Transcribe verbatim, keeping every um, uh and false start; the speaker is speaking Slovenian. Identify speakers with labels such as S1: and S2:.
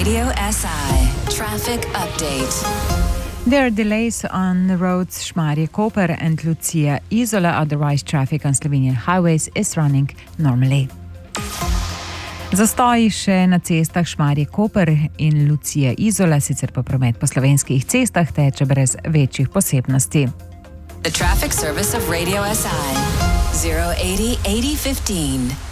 S1: Radio S I. Traffic update.
S2: There are delays on the roads Šmarje-Koper and Lucija-Izola. Otherwise, traffic on Slovenian highways is running normally. Zastoji še na cestah Šmarje-Koper in Lucija-Izola, sicer pa promet po slovenskih cestah teče brez večjih posebnosti.
S1: The traffic service of Radio S I. zero eighty eighty fifteen.